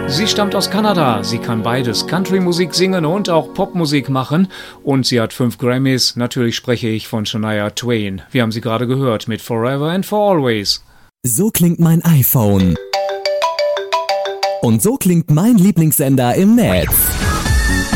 Sie stammt aus Kanada. Sie kann beides, Country-Musik singen und auch Popmusik machen. Und sie hat 5 Grammys. Natürlich spreche ich von Shania Twain. Wir haben sie gerade gehört mit Forever and for Always. So klingt mein iPhone. Und so klingt mein Lieblingssender im Netz.